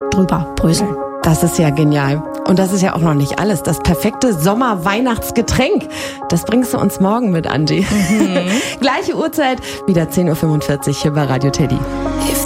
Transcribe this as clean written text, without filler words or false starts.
drüber bröseln. Das ist ja genial. Und das ist ja auch noch nicht alles. Das perfekte Sommer-Weihnachtsgetränk, das bringst du uns morgen mit, Angie. Gleiche Uhrzeit, wieder 10.45 Uhr hier bei Radio Teddy.